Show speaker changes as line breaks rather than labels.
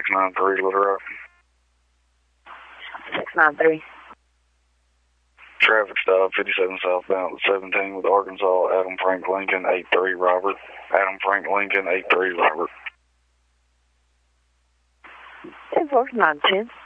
693 Little Rock.
693.
Traffic stop 57 southbound 17 with Arkansas, Adam Frank Lincoln 83 Robert. Adam Frank Lincoln 83 Robert.
10-4, 910.